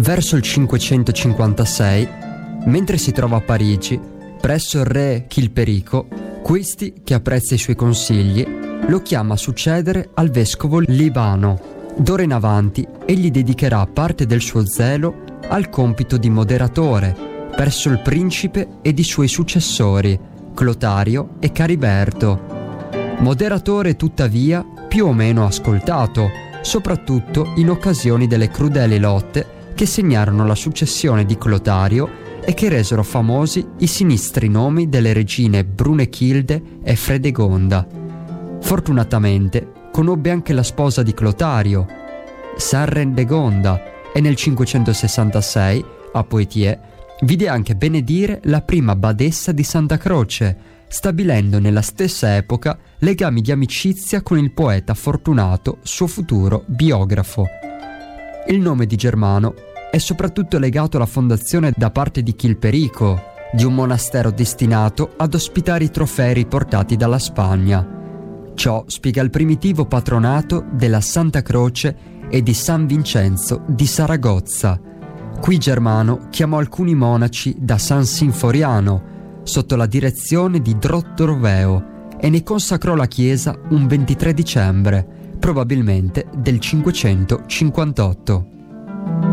Verso il 556, mentre si trova a Parigi, presso il re Chilperico, questi, che apprezza i suoi consigli, lo chiama a succedere al vescovo Libano. D'ora in egli dedicherà parte del suo zelo al compito di moderatore verso il principe ed i suoi successori, Clotario e Cariberto. Moderatore tuttavia più o meno ascoltato, soprattutto in occasione delle crudeli lotte che segnarono la successione di Clotario e che resero famosi i sinistri nomi delle regine Brunechilde e Fredegonda. Fortunatamente conobbe anche la sposa di Clotario, Sarrendegonda, e nel 566, a Poitiers, vide anche benedire la prima badessa di Santa Croce, stabilendo nella stessa epoca legami di amicizia con il poeta Fortunato, suo futuro biografo. Il nome di Germano è soprattutto legato alla fondazione da parte di Chilperico di un monastero destinato ad ospitare i trofei riportati dalla Spagna. Ciò spiega il primitivo patronato della Santa Croce e di San Vincenzo di Saragozza. Qui Germano chiamò alcuni monaci da San Sinforiano sotto la direzione di Drottroveo e ne consacrò la chiesa un 23 dicembre, probabilmente del 558.